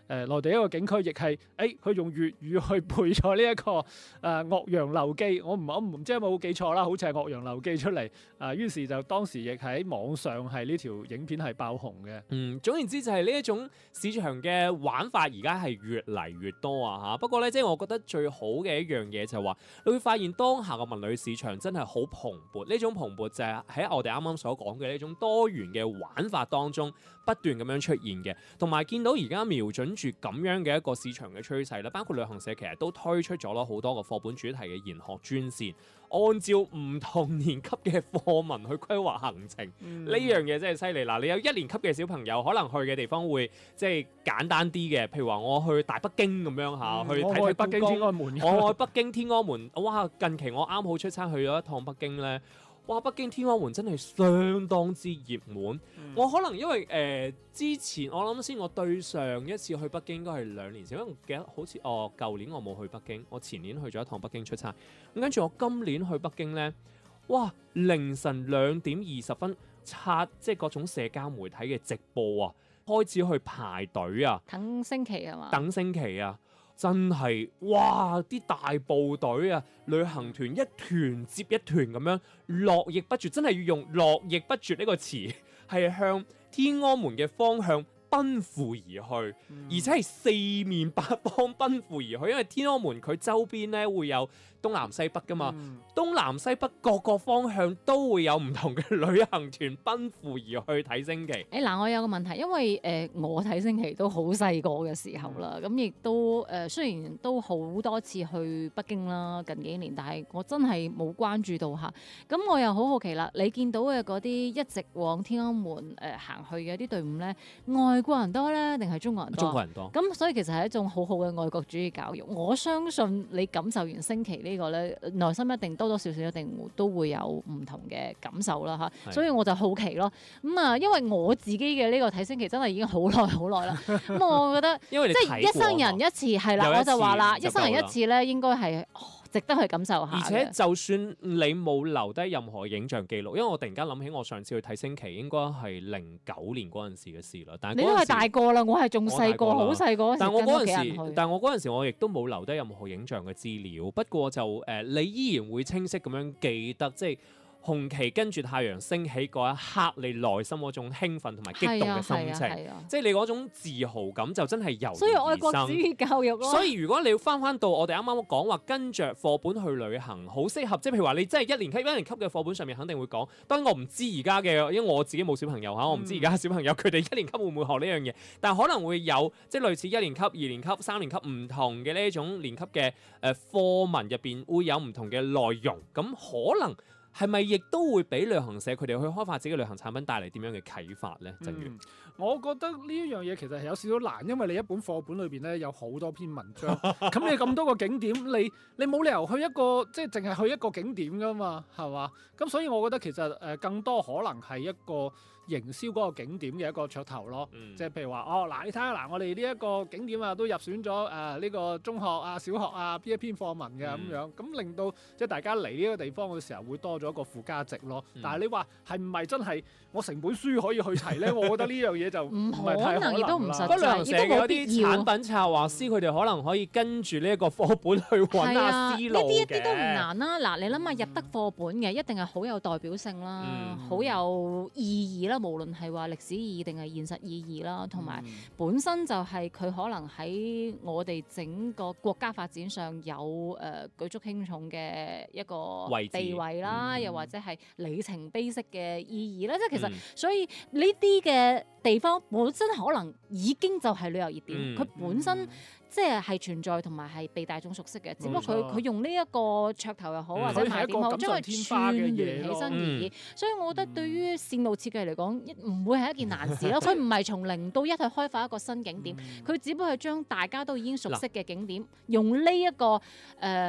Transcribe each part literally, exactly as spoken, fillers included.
誒內地一個景區，亦係誒佢用粵語去配咗呢一個誒、呃、岳陽樓記，我唔我唔知有冇記錯啦，好似係岳陽樓記出嚟，啊、呃、於是就當時亦喺網上係呢條影片係爆紅嘅。 嗯，總言之就係呢一種市場嘅玩法而家係越嚟越多啊嚇。不過咧，即係我覺得最好嘅一樣嘢就係話，你會發現當下嘅文旅市場真係好蓬勃，呢種蓬勃就係喺我哋啱啱所講嘅呢種多元嘅玩法當中不斷咁樣出現嘅，同埋見到而家瞄準住咁樣嘅一個市場嘅趨勢啦，包括旅行社其實都推出咗咯好多個課本主題嘅研學專線，按照唔同年級嘅課文去規劃行程，呢、嗯、樣嘢真係犀利啦！你有一年級嘅小朋友可能去嘅地方會即係簡單啲嘅，譬如話我去大北京咁樣嚇，嗯、去睇睇北京天安門。 我去北京天安門，哇！近期我啱好出差去咗一趟北京咧。哇！北京天安門真係相當之熱門，嗯、我可能因為誒、呃、之前我諗先，我對上一次去北京應該係兩年前，因為我記得好似哦舊年我冇去北京，我前年去咗一趟北京出差，咁跟住我今年去北京咧，哇！凌晨兩點二十分刷即係各種社交媒體嘅直播啊，開始去排隊啊， 等升旗係嘛？ 等升旗啊！真係哇！啲大部隊啊，旅行團一團接一團咁樣絡繹不絕，真係要用絡繹不絕呢個詞，係向天安門嘅方向奔赴而去，嗯、而且係四面八方奔赴而去，因為天安門佢周邊咧會有東南西北噶嘛，嗯、東南西北各個方向都會有唔同嘅旅行團奔赴而去睇升旗。 誒嗱，我有個問題，因為誒、呃、我睇升旗都好細個嘅時候啦，咁亦、嗯、都誒、呃、雖然都好多次去北京啦，近幾年，但係我真係冇關注到嚇。咁我又好好奇啦，你見到嘅嗰啲一直往天安門誒、呃、行去嘅啲隊伍咧，外國人多咧定係中國人多？ 中國人多。咁所以其實係一種好好嘅愛國主義教育。我相信你感受完升旗呢個咧，內心一定多多少少一定都會有唔同嘅感受啦嚇。所以我就好奇咯。咁啊，因為我自己嘅呢個睇升旗真係已經好耐好耐啦。咁我覺得即係一生人一次係啦，我就話啦，一生人一次咧應該係值得去感受下。 而且就算你冇留低任何影像記錄，因為我突然間諗起我上次去睇升旗應該係零九年嗰陣時嘅事啦。但係你都係大個啦，我係仲細個，好細個。 但我嗰陣時，但我嗰陣時我亦都冇留低任何影像嘅資料。不過就誒、呃，你依然會清晰咁樣記得，即係紅旗跟住太陽升起嗰一刻，你內心嗰種興奮同埋激動嘅心情，啊啊啊、即係你嗰種自豪感就真係由所以愛國主義教育咯。 所以如果你要翻翻到我哋啱啱講話跟着課本去旅行，好適合。即係譬如話你真係一年級一年級嘅課本上面肯定會講。當然我唔知而家嘅，因為我自己冇小朋友嚇，我唔知而家小朋友佢哋一年級會唔會學呢樣嘢，但係可能會有即係類似一年級、二年級、三年級唔同嘅呢一種年級嘅誒課文入邊會有唔同嘅內容，咁可能。係咪亦都會俾旅行社佢哋去開發自己嘅旅行產品帶嚟點樣嘅啟發呢？正如、 嗯，我覺得呢一樣嘢其實係有少少難，因為你一本課本裏邊咧有好多篇文章，咁你咁多個景點，你你冇理由去一個即係淨係去一個景點噶嘛，係嘛？咁所以我覺得其實誒更多可能係一個營銷嗰個景點嘅一個噱頭咯，嗯、即係譬如話哦嗱，你睇下嗱，我哋呢一個景點啊都入選咗誒呢個中學啊、小學啊邊一篇課文嘅咁、嗯、樣，咁令到即係大家嚟呢個地方嘅時候會多咗一個附加值咯。嗯、但係你話係唔係真係我成本書可以去齊咧？我覺得呢樣嘢就唔係太可能，亦都唔實際， 旅行社嘅啲產品策劃師佢哋可能可以跟住呢一個課本去揾下思路嘅。呢啲一啲都唔難啦。嗱，你諗下入得課本嘅一定係好有代表性啦，好、嗯、有意義啦。無論係話歷史意義定係現實意義啦，同埋本身就係佢可能喺我哋整個國家發展上有誒、呃、舉足輕重嘅一個地位啦，嗯、又或者係里程碑式嘅意義啦。即係其實，嗯、所以呢啲嘅地方本身可能已經就係旅遊熱點，佢、嗯、本身。嗯即係係存在同埋係被大眾熟悉嘅，只不過佢佢用呢一個噱頭又好，嗯、或者賣點好，將佢串聯起身而已。嗯、所以我覺得對於線路設計嚟講，唔會係一件難事咯。佢唔係從零到一去開發一個新景點，佢、嗯、只不過係將大家都已經熟悉嘅景點，用呢、這、一個誒。呃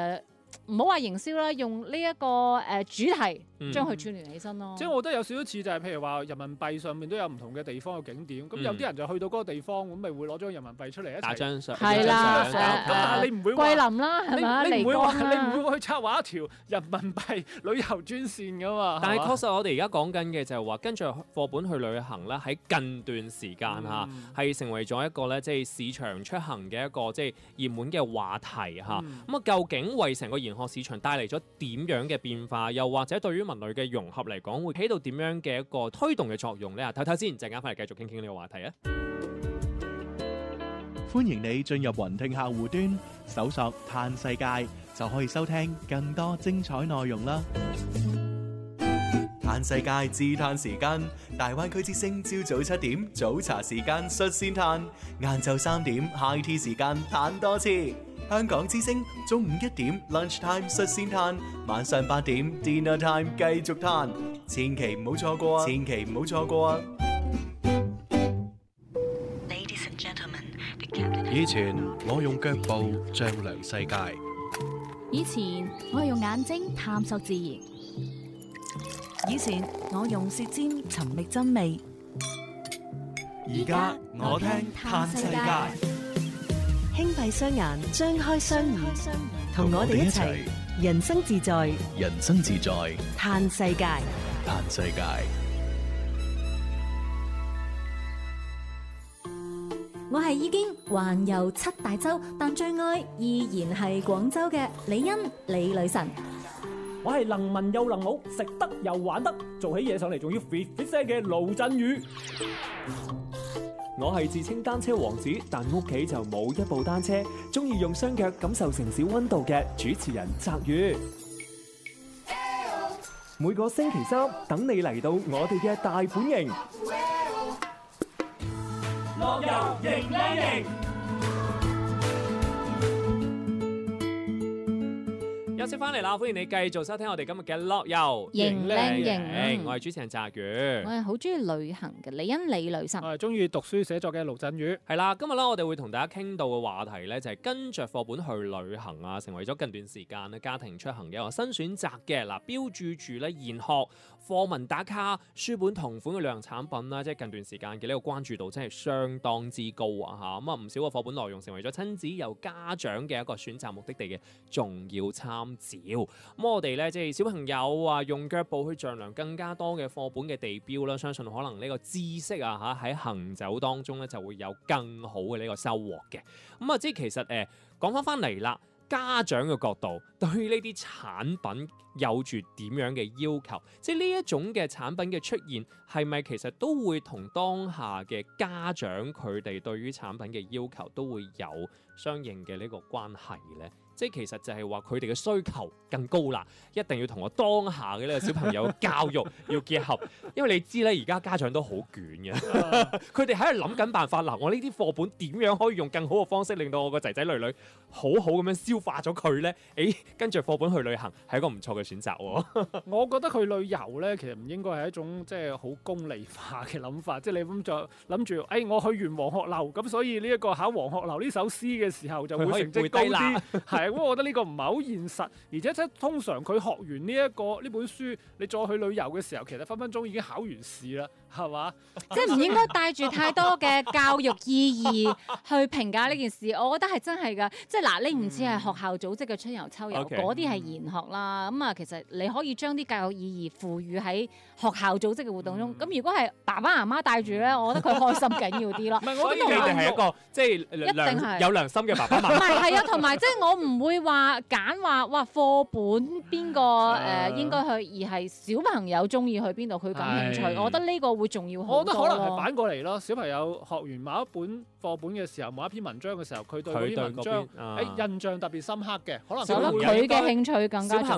唔好話營銷啦，用呢一個誒主題將佢串聯起身咯。 即係我覺得有少少似就係譬如話人民幣上面都有唔同嘅地方嘅景點，咁有啲人就去到嗰個地方，咁咪會攞張人民幣出嚟一齊打張相。 係啦， 咁但係你唔會桂林啦，係咪？ 你唔會話你唔會會去策劃一條人民幣旅遊專線噶嘛？ 但係確實我哋而家講緊嘅就係話跟住課本去旅行咧，喺近段時間嚇係成為咗一個咧即係市場出行嘅一個即係熱門嘅話題嚇。咁啊，究竟為成個研學市場帶嚟咗點樣嘅變化，又或者對於文旅嘅融合嚟講，會起到點樣嘅一個推動嘅作用呢？睇睇先，陣間翻嚟繼續傾傾呢個話題啊！ 歡迎你進入雲聽客戶端，搜索嘆世界，就可以收聽更多精彩內容啦！嘆世界自嘆時間，大灣區之聲朝早七點早茶時間率先嘆，晏晝三點 high tea 時間嘆多次。香港之聲中午一點 lunch time 率先嘆，晚上八點 dinner time 繼續嘆，千祈唔好錯過啊！千祈唔好錯過啊！ 以前我用腳步丈量世界， 以前我用眼睛探索自然，以前我用舌尖尋覓真味， 而家我聽嘆世界。 輕閉雙眼，張開雙耳，同我哋一齊人生自在， 人生自在， 嘆世界， 嘆世界。 我係已經環遊七大洲，但最愛依然係廣州嘅李欣李女神。 我係能文又能武，食得又玩得，做起嘢上嚟仲要 fit fit 聲嘅盧振宇。 我係自稱單車王子，但屋企就冇一部單車，中意用雙腳感受城市溫度嘅主持人澤宇。每個星期三等你嚟到我哋嘅大本營，樂遊迎靚營。 休息翻嚟啦，歡迎你繼續收聽我哋今日嘅樂遊迎靚營。 我係主持人澤宇， 我係好中意旅行嘅李欣李女神， 我係中意讀書寫作嘅盧振宇。 係啦，今日咧我哋會同大家傾到嘅話題咧，就係跟着課本去旅行啊，成為咗近段時間咧家庭出行嘅一個新選擇嘅。嗱，標註住咧研學課文打卡、書本同款嘅旅行產品啦，即係近段時間嘅呢個關注度真係相當之高啊！嚇咁啊，唔少嘅課本內容成為咗親子由家長嘅一個選擇目的地嘅重要參照。咁我哋咧即係小朋友啊，用腳步去丈量更加多嘅課本嘅地標啦，相信可能呢個知識啊嚇喺行走當中咧就會有更好嘅呢個收穫嘅。咁啊，即係其實誒講翻翻嚟啦。家長嘅角度對於呢啲產品有住點樣嘅要求？即係呢一種嘅產品嘅出現，係咪其實都會同當下嘅家長佢哋對於產品嘅要求都會有相應嘅呢個關係呢？即係其實就係話佢哋嘅需求更高啦，一定要同我當下嘅呢個小朋友教育要結合，因為你知咧，而家家長都好卷嘅，佢哋喺度諗緊辦法。嗱，我呢啲課本點樣可以用更好嘅方式令到我個仔仔女女好好咁樣消化咗佢咧？誒，跟住課本去旅行係一個唔錯嘅選擇喎。 我覺得去旅遊咧，其實唔應該係一種即係好功利化嘅諗法，即係你咁就諗住，誒、哎，我去完黃鶴樓，咁所以呢一個考黃鶴樓呢首詩嘅時候就會成績高啲，係。咁我覺得呢個唔係好現實，而且即係通常佢學完呢、這、一個呢本書，你再去旅遊嘅時候，其實分分鐘已經考完試啦，係嘛？ 即係唔應該帶住太多嘅教育意義去評價呢件事。我覺得係真係㗎，即係嗱，你唔似係學校組織嘅春遊秋遊，嗰啲係研學啦。咁啊，其實你可以將啲教育意義賦予喺學校組織嘅活動中。咁、嗯、如果係爸爸媽媽帶住咧，我覺得佢開心緊要啲咯。 所以你哋係一個即係、就是、 一定係有良心嘅爸爸媽媽。唔係係啊，同埋即係我唔會話揀話哇課本邊個誒應該去，而係小朋友中意去邊度，佢感興趣。我覺得呢個會重要好多。 我覺得可能係反過嚟咯，小朋友學完某一本課本嘅時候，某一篇文章嘅時候，佢對嗰篇文章誒、啊、印象特別深刻嘅，可能佢嘅興趣更加重要。 小朋友應該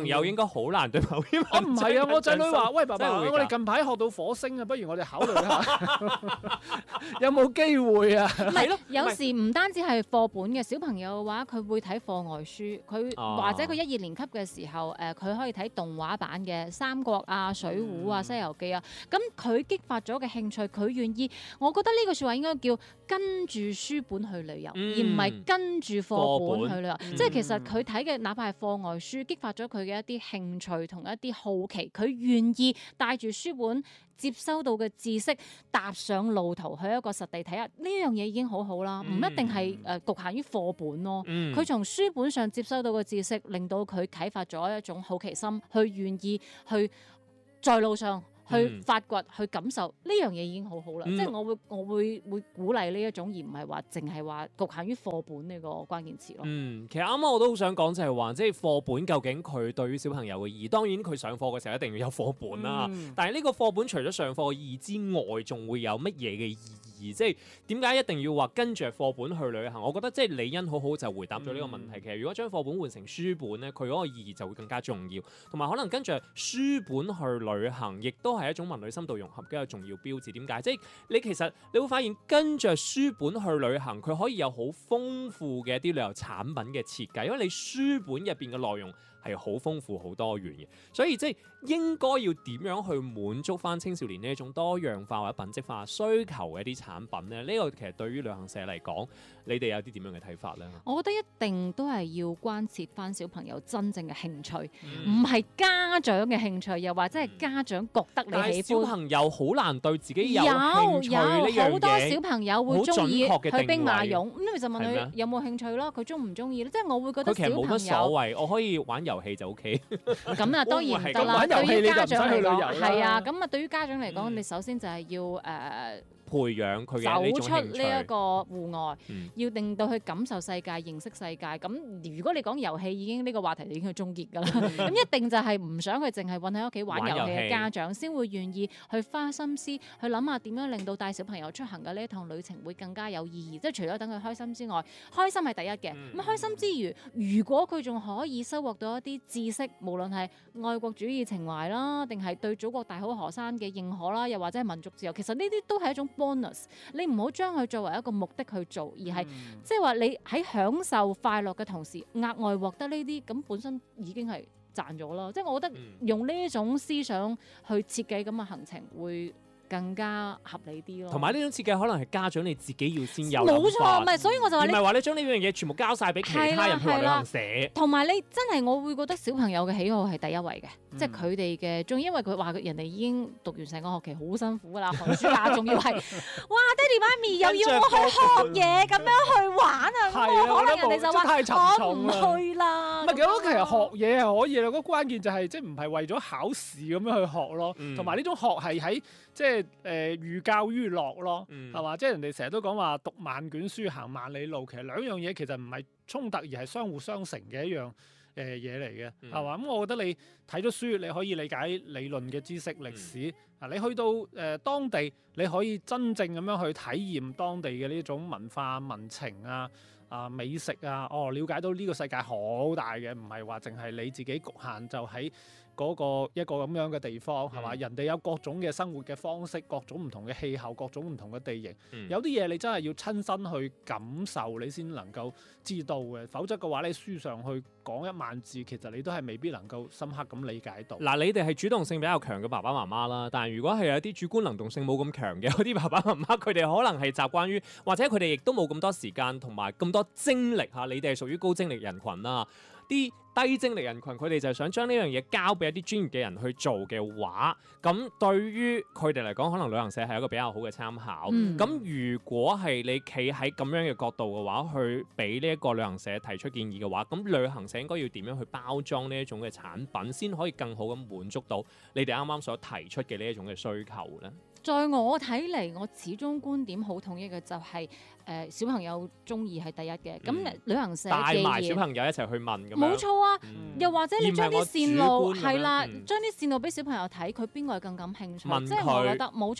該好難對某啲啊唔係啊，我仔女話：喂爸爸， 真係會㗎我哋近排學到火星啊，不如我哋考慮下，有冇機會啊？ 唔係，有時唔單止係課本嘅，小朋友嘅話，佢會睇課外書，佢、 哦、 或者佢一二年級嘅時候，誒、呃、佢可以睇動畫版嘅《三國》啊、《水滸》啊、《西遊記》啊，咁佢激發咗嘅興趣，佢願意，我覺得呢句説話應該叫跟住書本去旅遊， 嗯、 而唔係跟住課本去旅遊。 嗯、 即係其實佢睇嘅，哪怕係課外書，激發咗佢嘅一啲興趣同一啲好奇，佢願意帶住書本接收到嘅知識，踏上路途去一個實地睇下，呢樣嘢已經好好啦，唔、嗯、一定係誒局限於課本咯。佢、嗯、從書本上接收到嘅知識，令到佢啟發咗一種好奇心，去願意去在路上。去發掘、去感受呢樣嘢已經好好啦，嗯、即係我會我會會鼓勵呢一種，而唔係話淨係話局限於課本呢個關鍵詞咯。 嗯，其實啱啱我都好想講就係話，即係課本究竟佢對於小朋友嘅意義，當然佢上課嘅時候一定要有課本啦。嗯、但係呢個課本除咗上課嘅意義之外，仲會有乜嘢嘅意義？即係點解一定要話跟住課本去旅行？我覺得即係李欣好好就回答咗呢個問題。嗯、其實如果將課本換成書本咧，佢嗰個意義就會更加重要，同埋可能跟住書本去旅行，亦都係一種文旅深度融合嘅一個重要標誌。點解？即係你其實你會發現跟住書本去旅行，佢可以有好豐富嘅一啲旅遊產品嘅設計，因為你書本入邊嘅內容係好豐富、好多元嘅，所以即係應該要點樣去滿足翻青少年呢一種多樣化或者品質化需求嘅一啲產品咧？呢、呢個其實對於旅行社嚟講，你哋有啲點樣嘅睇法咧？ 我覺得一定都係要關切翻小朋友真正嘅興趣，唔係、嗯、家長嘅興趣，又或者係家長覺得你喜歡。但係小朋友好難對自己有興趣呢樣嘢。 有好多小朋友會中意去兵馬俑，咁你就問佢有冇興趣咯？佢中唔中意咧？即係我會覺得小朋友佢其實冇乜所謂，我可以玩遊戲就 O K。 咁啊，當然唔得啦。對於家長嚟講，係啊，咁啊，對於家長嚟講，你首先就係要誒。呃培養佢嘅呢種興趣， 走出呢一個戶外，嗯、要令到佢感受世界、認識世界。咁如果你講遊戲，已經呢、呢個話題已經係終結㗎啦。咁、嗯、一定就係唔想佢淨係韞喺屋企玩遊戲嘅家長，先會願意去花心思去諗下點樣令到帶小朋友出行嘅呢一趟旅程會更加有意義。即係除咗等佢開心之外，開心係第一嘅。咁、嗯、開心之餘，如果佢仲可以收穫到一啲知識，無論係愛國主義情懷啦，定係對祖國大好河山嘅認可啦，又或者係民族自由，其實呢啲都係一種bonus，你唔好將佢作為一個目的去做，而係即係話你喺享受快樂嘅同時，額外獲得呢啲，咁本身已經係賺咗啦。即係我覺得用呢種思想去設計咁嘅行程會更加合理啲咯， 同埋呢種設計可能係家長你自己要先有， 冇錯，唔係，所以我就話你唔係話你將呢樣嘢全部交晒俾其他人去旅行社， 同埋你真係我會覺得小朋友嘅喜好係第一位嘅，嗯、即係佢哋嘅，仲因為佢話人哋已經讀完成個學期好辛苦㗎啦，寒暑假仲要係，哇，爹哋媽咪又要我去學嘢咁樣去玩啊，咁可能人哋就話我唔去啦。 唔係，其實學嘢係可以啦，個關鍵就係即係唔係為咗考試咁樣去學咯，同埋呢種學係喺即係。誒寓教於樂咯，係嘛、嗯？即係人哋成日都講話讀萬卷書行萬里路，其實兩樣嘢其實唔係衝突，而係相互相成嘅一樣誒嘢嚟嘅，係嘛？咁、嗯、我覺得你睇咗書，你可以理解理論嘅知識、歷史。啊、嗯，你去到誒、呃、當地，你可以真正咁樣去體驗當地嘅呢種文化、民情啊、啊美食啊，哦，了解到呢個世界好大嘅，唔係話淨係你自己局限就喺嗰個一個咁樣嘅地方，係嘛？嗯、人哋有各種嘅生活嘅方式，各種唔同嘅氣候，各種唔同嘅地形。嗯、有啲嘢你真係要親身去感受，你先能夠知道嘅。否則嘅話，你書上去講一萬字，其實你都係未必能夠深刻咁理解到。 嗱，你哋係主動性比較強嘅爸爸媽媽啦，但係如果係有啲主觀能動性冇咁強嘅嗰啲爸爸媽媽，佢哋可能係習慣於，或者佢哋亦都冇咁多時間同埋咁多精力嚇。你哋係屬於高精力人群啦。啲低精力人群，佢哋就係想將呢樣嘢交俾一啲專業嘅人去做嘅話，咁對於佢哋嚟講，可能旅行社係一個比較好嘅參考。咁、嗯、如果係你企喺咁樣嘅角度嘅話，去俾呢一個旅行社提出建議嘅話，咁旅行社應該要點樣去包裝呢一種嘅產品，先可以更好咁滿足到你哋啱啱所提出嘅呢一種嘅需求咧？ 在我睇嚟，我始終觀點好統一嘅就係、是、誒、呃、小朋友中意係第一嘅。咁、嗯、旅行社帶埋小朋友一齊去問咁樣， 冇錯啊。嗯、又或者你將啲線路係啦， 嗯、 將啲線路俾小朋友睇，佢邊個係更感興趣？ 問他即係我覺得冇錯。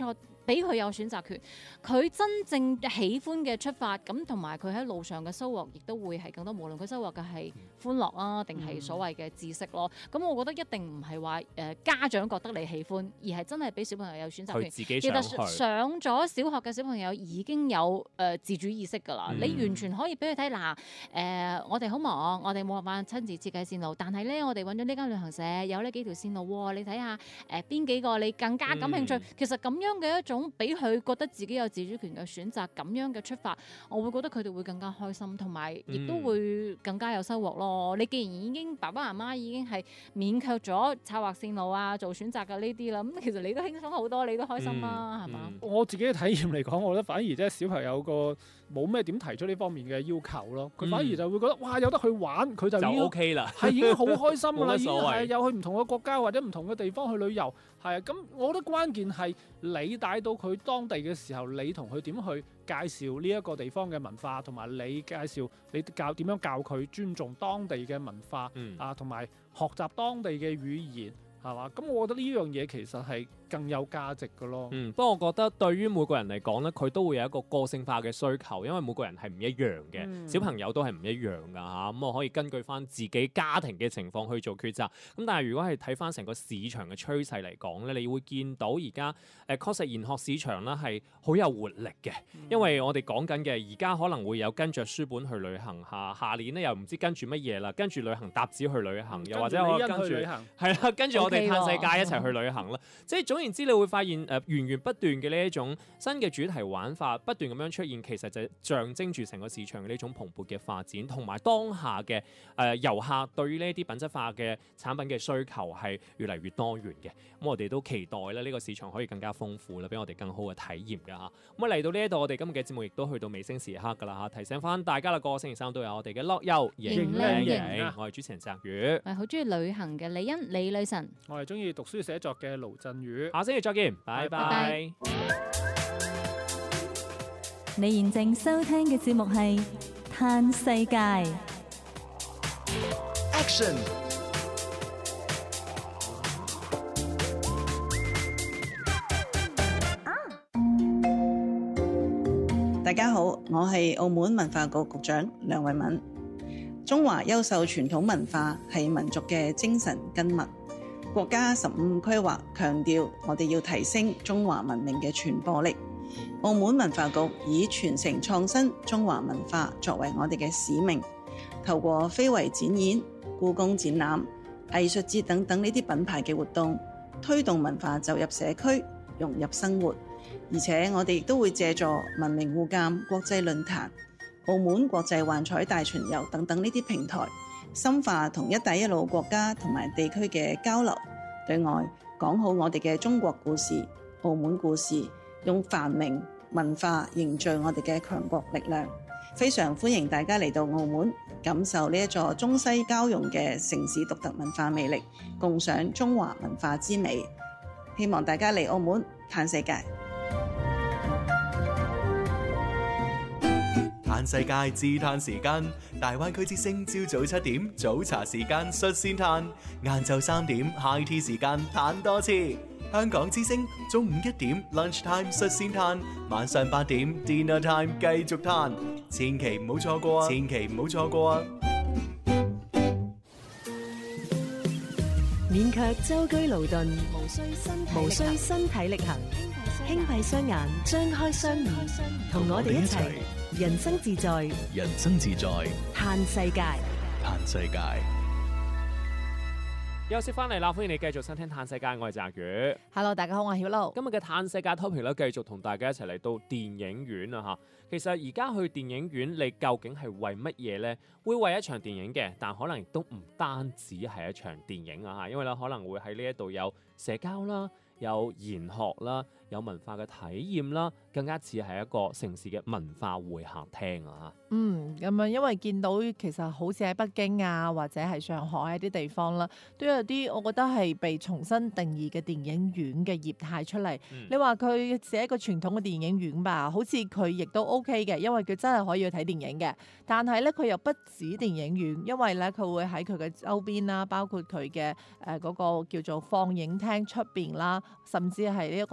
俾佢有選擇權，佢真正喜歡嘅出發，咁同埋佢喺路上嘅收穫，亦都會係更多。無論佢收穫嘅係歡樂啊，定係所謂嘅知識咯。咁、嗯、我覺得一定唔係話誒家長覺得你喜歡，而係真係俾小朋友有選擇權。 自己想去。 其實上咗小學嘅小朋友已經有誒、呃、自主意識㗎啦、嗯。你完全可以俾佢睇嗱誒，我哋好忙，我哋冇辦法親自設計線路，但係咧我哋揾咗呢間旅行社有呢幾條線路喎，你睇下誒邊幾個你更加感興趣。嗯、其實咁樣嘅一種俾佢覺得自己有自主權嘅選擇，咁樣嘅出發，我會覺得佢哋會更加開心，同埋亦都會更加有收穫咯。你既然已經爸爸媽媽已經係勉強咗策劃線路啊、做選擇嘅呢啲啦，咁其實你都輕鬆好多，你都開心啦，係、嗯、嘛、嗯？ 我自己嘅體驗嚟講，我覺得反而即係小朋友個冇咩點提出呢方面嘅要求咯，佢反而就會覺得、嗯、哇有得去玩，佢就已經就 OK 啦，係已經好開心㗎啦，已經係有去唔同嘅國家或者唔同嘅地方去旅遊，係啊，咁我覺得關鍵係你帶到佢當地嘅時候，你同佢點去介紹呢一個地方嘅文化，同埋你介紹你教點樣教佢尊重當地嘅文化、嗯、啊，同埋學習當地嘅語言，係嘛？咁我覺得呢樣嘢其實係更有價值嘅咯。 嗯，不過我覺得對於每個人嚟講咧，佢都會有一個個性化嘅需求，因為每個人係唔一樣嘅、嗯，小朋友都係唔一樣㗎嚇。咁、啊、我可以根據翻自己家庭嘅情況去做抉擇。咁但係如果係睇翻成個市場嘅趨勢嚟講咧，你會見到而家誒確實研學市場咧係好有活力嘅、嗯，因為我哋講緊嘅而家可能會有跟着書本去旅行嚇，下年咧又唔知跟住乜嘢啦，跟住旅行搭子去旅行，又或者我跟住係啦，跟住我哋嘆世界一齊去旅行啦。即係總言之，你會發現誒、呃、源源不斷嘅呢一種新嘅主題玩法不斷咁樣出現，其實就象徵住成個市場嘅呢種蓬勃嘅發展，同埋當下嘅誒、呃、遊客對於呢啲品質化嘅產品嘅需求係越嚟越多元嘅。咁我哋都期待咧呢個市場可以更加豐富啦，俾我哋更好嘅體驗㗎嚇。咁啊嚟到呢一度，我哋今日嘅節目亦都去到尾聲時刻㗎啦嚇。提醒翻大家啦，個星期三都有我哋嘅樂遊影靚影，我係主持人澤宇， 我係好中意旅行嘅李欣李女神， 我係中意讀書寫作嘅盧振宇。 下星期再見，拜拜。 你現正收聽嘅節目係《嘆世界》。 Action！ 大家好，我係澳門文化局局長梁慧敏。中華優秀傳統文化係民族嘅精神根脈。國家十五規劃強調，我哋要提升中華文明嘅傳播力。澳門文化局以傳承創新中華文化作為我哋嘅使命，透過非遺展演、故宮展覽、藝術節等等呢啲品牌嘅活動，推動文化走入社區，融入生活。而且我哋亦都會借助文明互鑑國際論壇、澳門國際幻彩大巡遊等等呢啲平台，深化同一帶一路國家同埋地區嘅交流，對外講好我哋嘅中國故事、澳門故事，用繁榮文化凝聚我哋嘅強國力量。非常歡迎大家嚟到澳門，感受呢一座中西交融嘅城市獨特文化魅力，共賞中華文化之美。希望大家嚟澳門嘆世界。 嘆世界自嘆時間，大灣區之聲朝早七點早茶時間率先嘆，晏晝三點 high tea 時間嘆多次。香港之聲中午一點 lunch time 率先嘆，晚上八點 dinner time 繼續嘆，千祈唔好錯過啊！千祈唔好錯過啊！ 免卻舟車勞頓，無需身體無需身體力行，輕閉雙眼，張開雙耳，同我哋一齊人生自在， 人生自在， 嘆世界， 嘆世界。 休息翻嚟啦，歡迎你繼續收聽《嘆世界》，我係澤宇。 Hello， 大家好，我係曉露。 今日嘅《嘆世界》topic 咧，繼續同大家一齊嚟到電影院啊！嚇，其實而家去電影院，你究竟係為乜嘢呢？會為一場電影嘅，但可能亦都唔單止係一場電影啊！嚇，因為咧可能會喺呢一度有社交啦，有研學啦，有文化嘅體驗啦，更加似係一個城市嘅文化會客廳啊！ 嗯，咁啊，因為見到其實好似喺北京啊，或者係上海一啲地方啦，都有啲我覺得係被重新定義嘅電影院嘅業態出嚟。嗯、你話佢係一個傳統嘅電影院吧，好似佢亦都 OK 嘅，因為佢真係可以去睇電影嘅。但係咧，佢又不止電影院，因為咧佢會喺佢嘅周邊啦，包括佢嘅誒嗰個叫做放映廳出邊啦，甚至係呢一個等候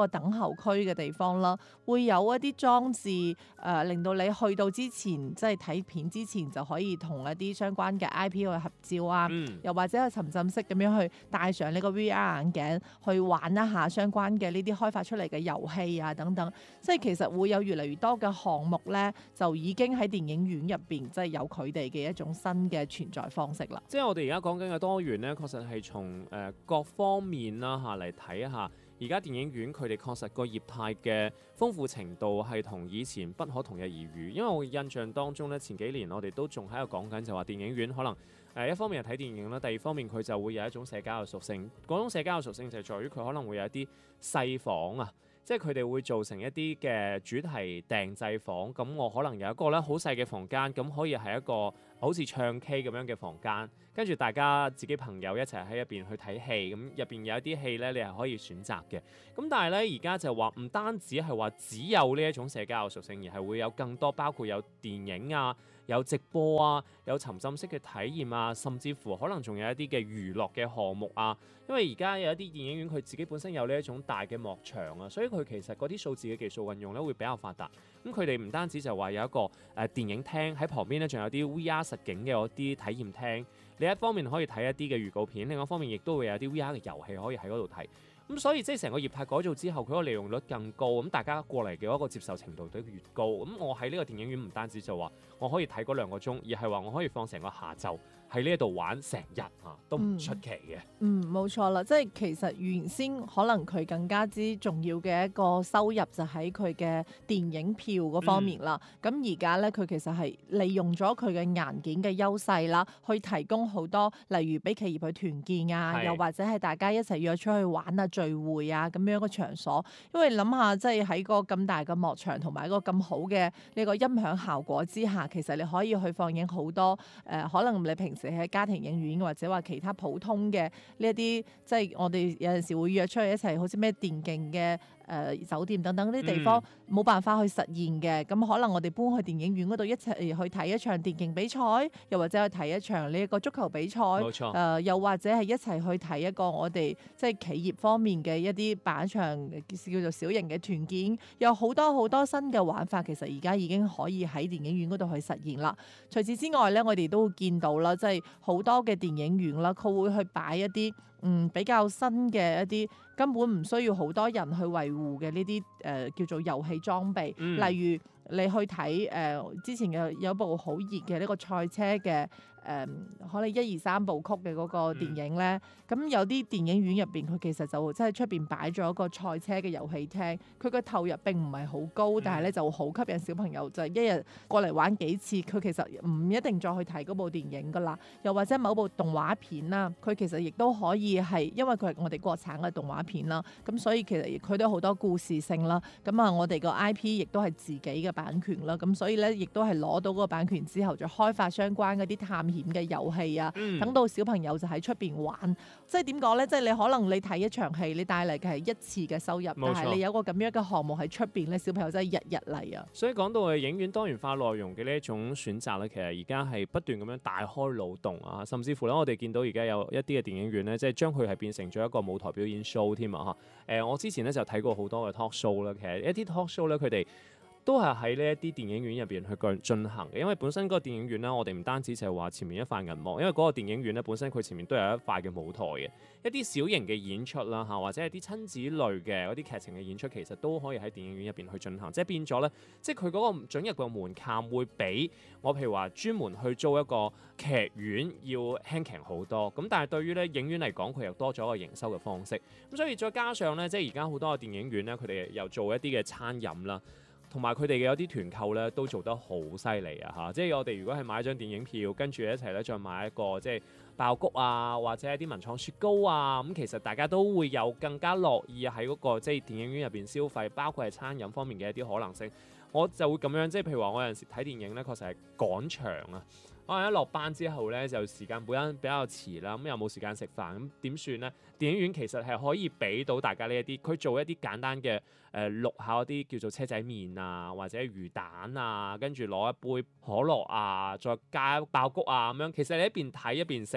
候區嘅地方啦，會有一啲裝置誒、呃，令到你去到之前，即係睇片之前就可以同一啲相關嘅 I P 去合照啊， 嗯、 又或者係沉浸式咁樣去戴上呢個 V R 眼鏡去玩一下相關嘅呢啲開發出嚟嘅遊戲啊等等，即係其實會有越嚟越多嘅項目咧，就已經喺電影院入邊即係有佢哋嘅一種新嘅存在方式啦。 即係我哋而家講緊嘅多元咧，確實係從誒各方面啦嚇嚟睇一下。而家電影院佢哋確實個業態嘅豐富程度係同以前不可同日而語，因為我印象當中咧，前幾年我哋都仲喺度講緊就話電影院可能誒、呃、一方面係睇電影啦，第二方面佢就會有一種社交嘅屬性。嗰種社交嘅屬性就係在於佢可能會有一啲細房啊，即係佢哋會做成一啲嘅主題訂製房。咁我可能有一個咧好細嘅房間，咁可以係一個好似唱 K 咁樣嘅房間，跟住大家自己朋友一齊喺入邊去睇戲，咁入邊有一啲戲咧，你係可以選擇嘅。咁但係咧，而家就話唔單止係話只有呢一種社交嘅屬性，而係會有更多，包括有電影啊、有直播啊、有沉浸式嘅體驗啊，甚至乎可能仲有一啲嘅娛樂嘅項目啊。因為而家有一啲電影院佢自己本身有呢一種大嘅幕牆啊，所以佢其實嗰啲數字嘅技術運用咧會比較發達。咁佢哋唔單止就話有一個誒、呃、電影廳喺旁邊咧，仲有啲 V R 實景嘅嗰啲體驗廳。另一方面可以睇一啲嘅預告片，另一方面亦都會有啲 V R 嘅遊戲可以喺嗰度睇。咁所以即係成個業態改造之後，佢個利用率更高，咁大家過嚟嘅一個接受程度都越高。咁我喺呢個電影院唔單止就話我可以睇嗰兩個鐘，而係話我可以放成個下晝喺呢一度玩成日嚇，都唔出奇嘅。 嗯，冇錯啦，即係其實原先可能佢更加之重要嘅一個收入就喺佢嘅電影票嗰方面啦。咁而家咧，佢其實係利用咗佢嘅硬件嘅優勢啦，去提供好多例如俾企業去團建啊，又或者係大家一齊約出去玩啊、聚會啊咁樣嘅場所。因為諗下，即係喺個咁大嘅幕牆同埋一個咁好嘅呢個音響效果之下，其實你可以去放映好多誒、呃，可能你平時喺家庭影院或者話其他普通嘅呢一啲，即係我哋有陣時會約出去一齊，好似咩電競嘅誒、呃、酒店等等呢啲地方冇、嗯、辦法去實現嘅，咁可能我哋搬去電影院嗰度一齊去睇一場電競比賽，又或者去睇一場呢一個足球比賽，冇錯、呃，又或者係一齊去睇一個我哋即係企業方面嘅一啲辦一場叫做小型嘅團建，有好多好多新嘅玩法，其實而家已經可以喺電影院嗰度去實現啦。除此之外咧，我哋都會見到啦，即係好多嘅電影院啦，佢會去擺一啲嗯比較新嘅一啲根本唔需要好多人去維護嘅呢啲誒叫做遊戲裝備，嗯、例如你去睇誒、呃、之前嘅有部好熱嘅呢個賽車嘅誒、呃、可能一二三部曲嘅嗰個電影咧，咁、嗯、有啲電影院入邊佢其實就即係出邊擺咗一個賽車嘅遊戲廳，佢個投入並唔係好高，嗯、但係咧就好吸引小朋友，就係、是、一日過嚟玩幾次，佢其實唔一定再去睇嗰部電影噶啦，又或者某部動畫片啦，佢其實亦都可以係因為佢係我哋國產嘅動畫片啦，咁所以其實佢都有好多故事性啦，咁啊我哋個 I P 亦都係自己嘅版權啦，咁所以咧亦都係攞到嗰個版權之後，再開發相關嗰啲探險嘅遊戲啊，等、嗯、到小朋友就喺出邊玩，即係點講咧？即係你可能你睇一場戲，你帶嚟嘅係一次嘅收入，但係你有個咁樣嘅項目喺出邊咧，小朋友真係日日嚟啊！ 所以講到嘅影院多元化內容嘅呢一種選擇咧，其實而家係不斷咁樣大開腦洞啊，甚至乎咧，我哋見到而家有一啲嘅電影院咧，即係將佢係變成咗一個舞台表演 show 添啊！嚇、呃，誒我之前咧就睇過好多嘅 talk show 啦，其實一啲 talk show 咧，佢哋都係喺呢一啲電影院入邊去進行嘅，因為本身嗰個電影院咧，我哋唔單止就係話前面一塊銀幕，因為嗰個電影院咧本身佢前面都有一塊嘅舞台嘅，一啲小型嘅演出啦嚇，或者係啲親子類嘅嗰啲劇情嘅演出，其實都可以喺電影院入邊去進行，即係變咗咧，即係佢嗰個進入嘅門檻會比我譬如話專門去租一個劇院要輕鬆好多，咁但係對於咧影院嚟講，佢又多咗一個營收嘅方式，咁所以再加上咧，即係而家好多嘅電影院咧，佢哋又做一啲嘅餐飲啦。同埋佢哋嘅有啲團購咧都做得好犀利啊嚇！即係我哋如果係買一張電影票，跟住一齊咧再買一個即係爆谷啊，或者一啲文創雪糕啊，咁其實大家都會有更加樂意喺嗰個即係電影院入邊消費，包括係餐飲方面嘅一啲可能性。我就會咁樣，即係譬如話我有陣時睇電影咧，確實係趕場啊！可能一落班之後咧，就時間本身比較遲啦，咁又冇時間食飯，咁點算咧？電影院其實係可以俾到大家呢一啲，佢做一啲簡單嘅誒淥下嗰啲叫做車仔麵啊，或者魚蛋啊，跟住攞一杯可樂啊，再加爆谷啊咁樣。其實你一邊睇一邊食，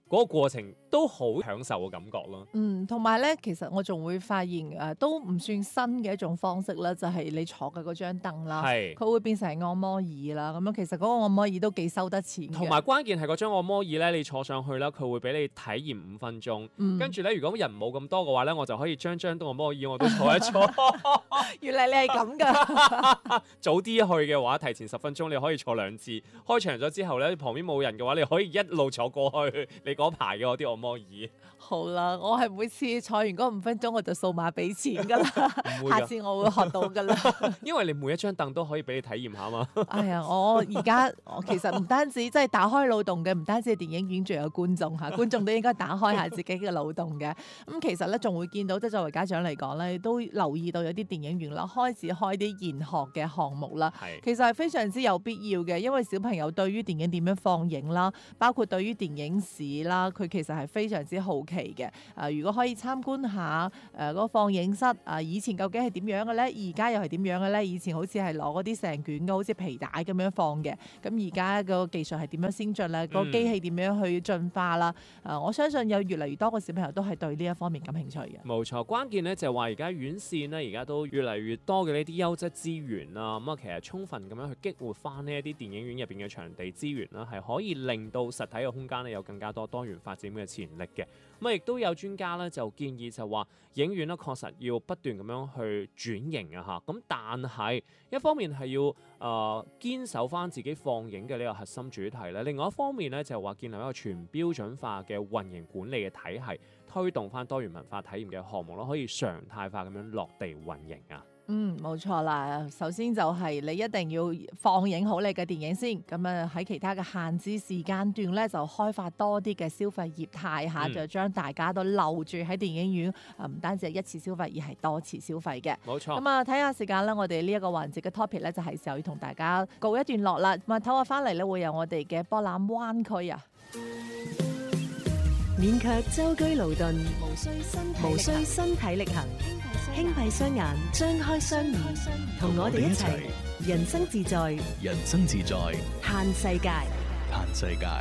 嗰個過程都好享受嘅感覺咯。 嗯，同埋咧，其實我仲會發現誒、呃，都唔算新嘅一種方式啦，就係、是、你坐嘅嗰張凳啦， 係佢會變成按摩椅啦。咁樣其實嗰個按摩椅都幾收得錢嘅。 同埋關鍵係嗰張按摩椅咧，你坐上去啦，佢會俾你體驗五分鐘。 嗯、 跟住咧，如果人冇咁多嘅話咧，我就可以將張按摩椅我都坐一坐。 原來你係咁㗎。 早啲去嘅話，提前十分鐘你可以坐兩次。開場咗之後咧，旁邊冇人嘅話，你可以一路坐過去你嗰排嘅嗰啲按摩椅。 好啦，我係每次坐完嗰五分鐘我就掃碼俾錢㗎啦。下次我會學到㗎啦。 因為你每一張凳都可以俾你體驗下嘛。 哎呀，我而家我其實唔單止即係打開腦洞嘅，唔單止係電影院，仲有觀眾嚇，觀眾都應該打開下自己嘅腦洞嘅。咁其實咧仲會見到，即係作為家長嚟講咧，都留意到有啲電影院啦，開始開啲研學嘅項目啦。其實係非常之有必要嘅，因為小朋友對於電影點樣放映啦，包括對於電影史啦，佢其實係非常之好奇嘅。啊，如果可以參觀下誒嗰個放映室啊，以前究竟係點樣嘅咧？而家又係點樣嘅咧？以前好似係攞嗰啲成卷嘅，好似皮帶咁樣放嘅。咁而家個技術係點樣先進咧？個機器點樣去進化啦？啊，我相信有越嚟越多嘅小朋友都係對呢一方面感興趣嘅。 冇錯，關鍵咧就係話而家院線咧，而家都越嚟越多嘅呢啲優質資源啦。咁啊，其實充分咁樣去激活翻呢一啲電影院入邊嘅場地資源啦，係可以令到實體嘅空間咧有更加多多元發展嘅潛力嘅。咁啊，亦都有專家咧就建議就話，影院咧確實要不斷咁樣去轉型啊嚇。咁但係一方面係要誒、呃、堅守翻自己放映嘅呢個核心主題咧，另外一方面咧就係話建立一個全標準化嘅運營管理嘅體系，推動翻多元文化體驗嘅項目咯，可以常態化咁樣落地運營啊。 嗯，冇錯啦。首先就係你一定要放映好你嘅電影先，咁啊喺其他嘅限制時間段咧，就開發多啲嘅消費業態嚇，嗯、就將大家都留住喺電影院，啊唔單止係一次消費，而係多次消費嘅。 冇錯。咁啊睇下時間啦，我哋呢一個環節嘅 topic 咧，就係時候要同大家告一段落啦。咁啊唞下翻嚟咧，會有我哋嘅博覽灣區啊。 免卻舟車勞頓，無需身體無需身體力行，輕閉雙眼，張開雙耳，同我哋一齊人生自在， 人生自在， 嘆世界， 嘆世界，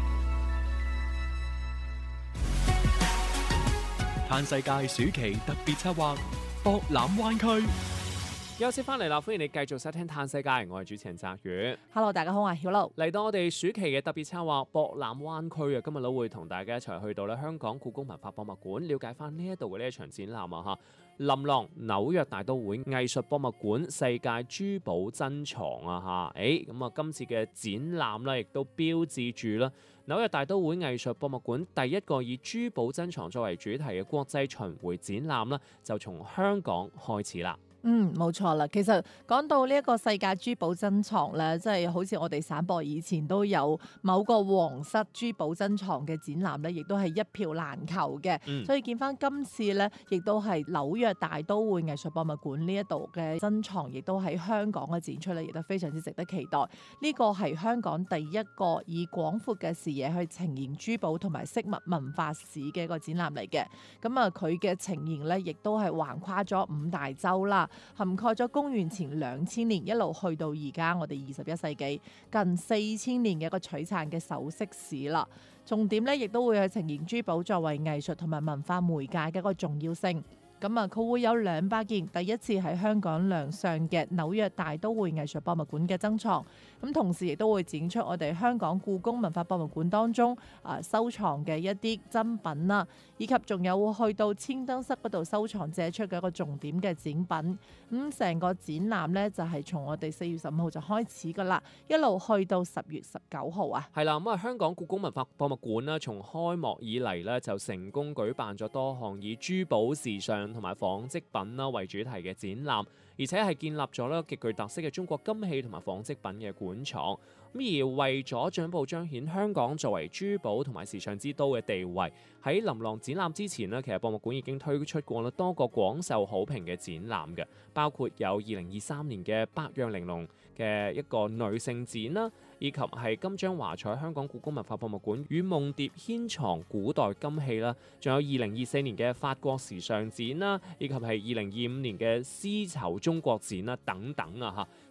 嘆世界暑期特別策劃博覽灣區。 休息翻嚟啦，歡迎你繼續收聽《嘆世界》，我係主持人澤宇。 Hello， 大家好，我係曉露。 嚟到我哋暑期嘅特別策劃博覽灣區啊，今日都會同大家一齊去到咧香港故宮文化博物館，了解翻呢一度嘅呢一場展覽啊嚇。琳琅紐約大都會藝術博物館世界珠寶珍藏啊嚇，誒咁啊今次嘅展覽咧，亦都標誌住啦紐約大都會藝術博物館第一個以珠寶珍藏作為主題嘅國際巡迴展覽啦，就從香港開始啦。 嗯，冇錯啦。其實講到呢一個世界珠寶珍藏咧，即係好似我哋省博以前都有某個皇室珠寶珍藏嘅展覽咧，亦都係一票難求嘅。嗯、所以見翻今次咧，亦都係紐約大都會藝術博物館呢一度嘅珍藏，亦都喺香港嘅展出咧，亦都非常之值得期待。呢個係香港第一個以廣闊嘅視野去呈現珠寶同埋飾物文化史嘅一個展覽嚟嘅。咁啊，佢嘅呈現咧，亦都係橫跨咗五大洲啦。涵蓋咗公元前兩千年一路去到而家我哋二十一世紀近四千年嘅一個璀璨嘅首飾史啦。重點咧亦都會去呈現珠寶作為藝術同埋文化媒介嘅一個重要性。咁啊，佢會有兩百件第一次喺香港亮相嘅紐約大都會藝術博物館嘅珍藏，咁同時亦都會展出我哋香港故宮文化博物館當中啊收藏嘅一啲珍品啦，以及仲有會去到千燈室嗰度收藏借出嘅一個重點嘅展品。咁成個展覽咧就係從我哋四月十五號就開始噶啦，一路去到十月十九號啊。 係啦，咁啊香港故宮文化博物館啦，從開幕以嚟咧就成功舉辦咗多項以珠寶時尚同埋紡織品啦為主題嘅展覽，而且係建立咗咧極具特色嘅中國金器同埋紡織品嘅館藏。咁而為咗進一步彰顯香港作為珠寶同埋時尚之都嘅地位，喺琳琅展覽之前呢，其實博物館已經推出過啦多個廣受好評嘅展覽嘅，包括有二零二三年嘅百樣玲瓏嘅一個女性展啦，以及係金章華彩香港故宮文化博物館與夢蝶牽藏古代金器啦，仲有二零二四年嘅法國時尚展啦，以及係二零二五年嘅絲綢中國展啦等等啊嚇。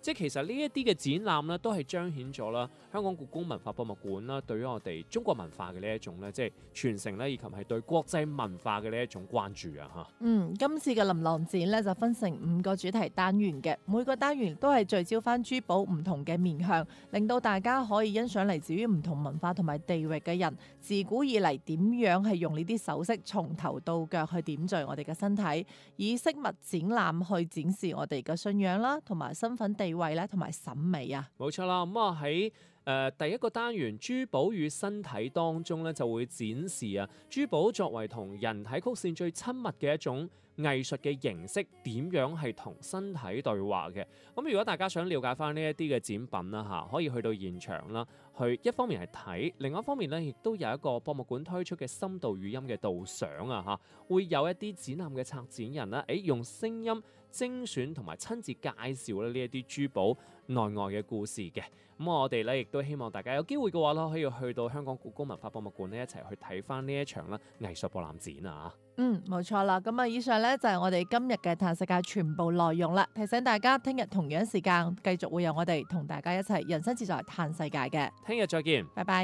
即係其實呢一啲嘅展覽咧，都係彰顯咗啦香港故宮文化博物館啦，對於我哋中國文化嘅呢一種咧，即係傳承咧，以及係對國際文化嘅呢一種關注啊嚇。 嗯，今次嘅琳琅展咧就分成五個主題單元嘅，每個單元都係聚焦翻珠寶唔同嘅面向，令到大家可以欣賞嚟自於唔同文化同埋地域嘅人，自古以嚟點樣係用呢啲首飾從頭到腳去點綴我哋嘅身體，以飾物展覽去展示我哋嘅信仰啦，同埋身份地位咧，同埋審美啊。 冇錯啦，咁啊喺誒第一個單元珠寶與身體當中咧，就會展示啊珠寶作為同人體曲線最親密嘅一種藝術嘅形式，點樣係同身體對話嘅。咁如果大家想了解翻呢一啲嘅展品啦嚇，可以去到現場啦，去一方面係睇，另外一方面咧，亦都有一個博物館推出嘅深度語音嘅導賞啊嚇，會有一啲展覽嘅策展人啦，誒用聲音精選同埋親自介紹咧呢一啲珠寶內外嘅故事嘅。咁我哋咧亦都希望大家有機會嘅話啦，可以去到香港故宮文化博物館呢，一齊去睇翻呢一場啦藝術博覽展啊！ 嗯，冇錯啦。咁啊，以上咧就係我哋今日嘅嘆世界全部內容啦。提醒大家，聽日同樣時間繼續會有我哋同大家一齊人生自在嘆世界嘅。 聽日再見， 拜拜。